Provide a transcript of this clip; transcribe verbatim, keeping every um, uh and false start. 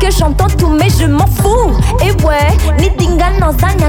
que j'entends tout mais je m'en fous. Et ouais, ni dinga non zanya